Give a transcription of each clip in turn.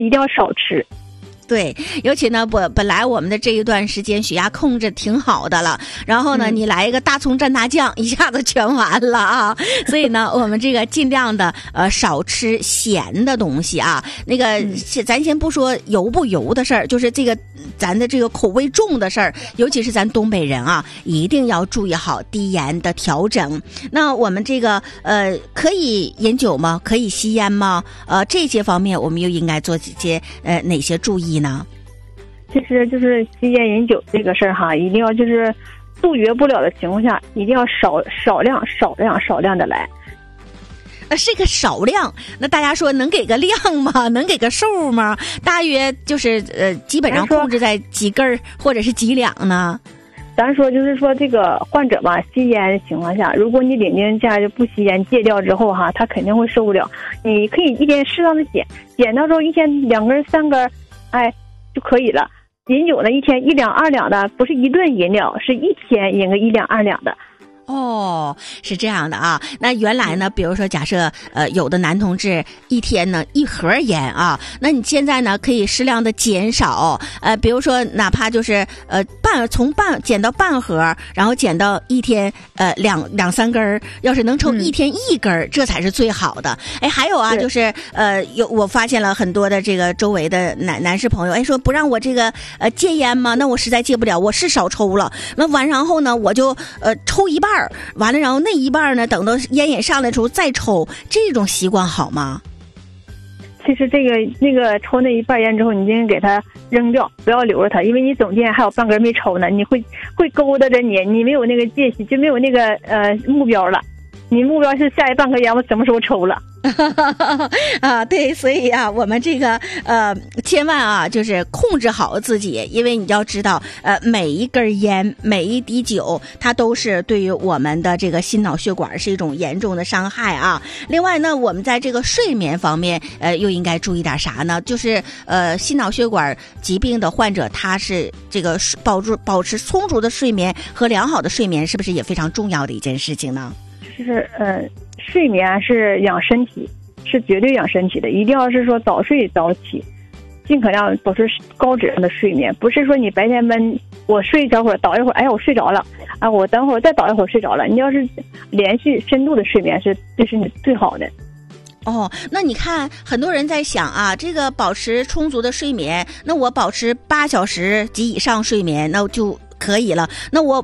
一定要少吃。 对，尤其呢，本来我们的这一段时间血压控制挺好的了，然后呢，你来一个大葱蘸大酱，一下子全完了啊！所以呢，我们这个尽量的少吃咸的东西啊。那个咱先不说油不油的事儿，就是这个咱的这个口味重的事儿，尤其是咱东北人啊，一定要注意好低盐的调整。那我们这个可以饮酒吗？可以吸烟吗？这些方面我们又应该做些哪些注意呢？ 其实就是吸烟饮酒这个事儿哈，一定要就是杜绝不了的情况下，一定要少量的来。 是个少量，那大家说能给个量吗？能给个数吗？大约就是基本上控制在几根儿或者是几两呢？ 咱说就是说这个患者吧，吸烟的情况下，如果你领进家就不吸烟戒掉之后哈，他肯定会受不了。你可以一天适当的减到之后，一天2根3根，哎就可以了。饮酒呢，一天1两2两的，不是一顿饮料，是一天饮个1两2两的。 哦，是这样的啊。那原来呢，比如说假设有的男同志一天呢1盒烟啊，那你现在呢可以适量的减少，比如说哪怕就是从半减到半盒，然后减到一天两3根，要是能抽一天1根，这才是最好的。哎，还有啊，就是我发现了很多的这个周围的男士朋友，哎，说不让我这个戒烟吗？那我实在戒不了，我是少抽了。那完然后呢，我就抽一半。完了，然后那一半呢，等到烟瘾上来的时候再抽，这种习惯好吗？ 其实那个抽那一半烟之后，你就给它扔掉，不要留着它，因为你总监还有半根没抽呢，你会勾搭着你没有那个戒心，就没有那个目标了。你目标是下一半根烟我什么时候抽了啊？对，所以啊，我们这个千万啊，就是控制好自己，因为你要知道，每一根烟，每一滴酒，它都是对于我们的这个心脑血管是一种严重的伤害啊。另外呢，我们在这个睡眠方面，又应该注意点啥呢？就是心脑血管疾病的患者，他是这个保持充足的睡眠和良好的睡眠，是不是也非常重要的一件事情呢？ 就是睡眠是养身体，是绝对养身体的，一定要是说早睡早起，尽可量保持高质量的睡眠，不是说你白天闷，我睡着会儿倒一会儿，哎呀我睡着了啊，我等会儿再倒一会儿睡着了。你要是连续深度的睡眠这是你最好的。 哦，那你看很多人在想啊，这个保持充足的睡眠，那我保持8小时及以上睡眠那就可以了。那我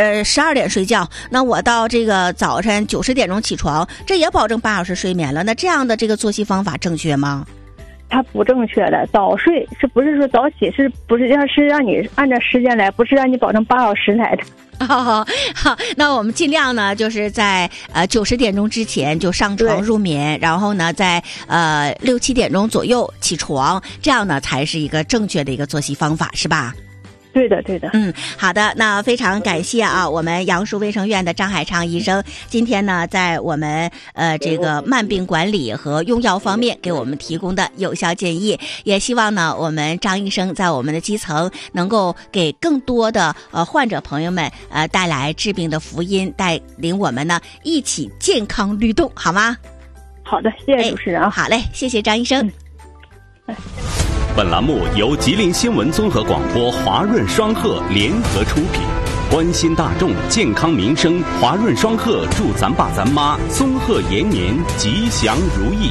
12点睡觉，那我到这个早晨9、10点钟起床，这也保证8小时睡眠了。那这样的这个作息方法正确吗？ 它不正确的。早睡是不是说早起，是不是是让你按照时间来，不是让你保证8小时来的。 好，那我们尽量呢，就是在9、10点钟之前就上床入眠，然后呢，在6、7点钟左右起床，这样呢才是一个正确的一个作息方法，是吧？ 对的。 好的，那非常感谢啊，我们杨树卫生院的张海畅医生，今天呢，在我们这个慢病管理和用药方面给我们提供的有效建议，也希望呢，我们张医生在我们的基层能够给更多的患者朋友们带来治病的福音，带领我们呢一起健康律动，好吗？ 好的，谢谢主持人啊。 好嘞，谢谢张医生。 本栏目由吉林新闻综合广播华润双鹤联合出品，关心大众健康民生，华润双鹤祝咱爸咱妈松鹤延年，吉祥如意。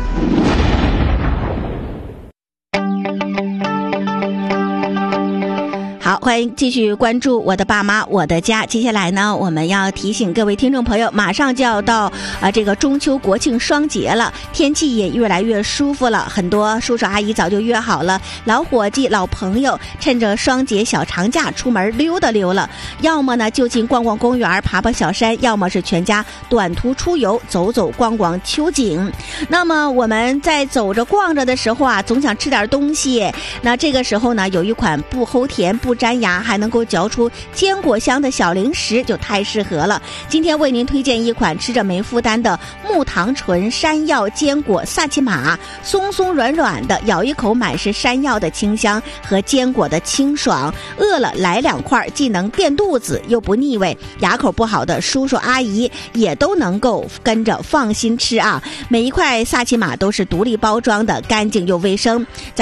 好，欢迎继续关注我的爸妈我的家。接下来呢，我们要提醒各位听众朋友，马上就要到这个中秋国庆双节了，天气也越来越舒服了，很多叔叔阿姨早就约好了，老伙计老朋友趁着双节小长假出门溜达溜了，要么呢就近逛逛公园爬爬小山，要么是全家短途出游走走逛逛秋景。那么我们在走着逛着的时候啊，总想吃点东西，那这个时候呢，有一款不齁甜不粘牙还能够嚼出坚果香的小零食就太适合了。今天为您推荐一款吃着没负担的木糖醇山药坚果萨琪玛，松松软软的，咬一口满是山药的清香和坚果的清爽，饿了来2块，既能垫肚子又不腻味，牙口不好的叔叔阿姨也都能够跟着放心吃啊。每一块萨琪玛都是独立包装的，干净又卫生。